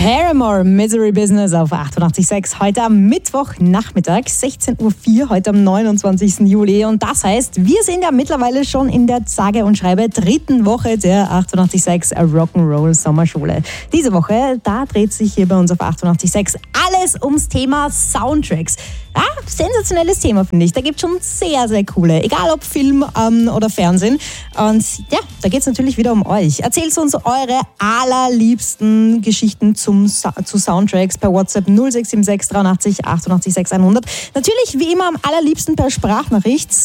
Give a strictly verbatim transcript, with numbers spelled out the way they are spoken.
Paramore, Misery Business auf achtundachtzig Komma sechs. Heute am Mittwochnachmittag, sechzehn Uhr vier, heute am neunundzwanzigsten Juli. Und das heißt, wir sind ja mittlerweile schon in der sage und schreibe dritten Woche der achtundachtzig Komma sechs Rock'n'Roll Sommerschule. Diese Woche, da dreht sich hier bei uns auf achtundachtzig Komma sechs alles ums Thema Soundtracks. Ja, sensationelles Thema, finde ich. Da gibt es schon sehr, sehr coole, egal ob Film ähm, oder Fernsehen. Und ja, da geht es natürlich wieder um euch. Erzählt uns eure allerliebsten Geschichten zum, zu Soundtracks per WhatsApp null sechs sieben sechs dreiundachtzig achtundachtzig sechs hundert. Natürlich wie immer am allerliebsten per Sprachnachricht.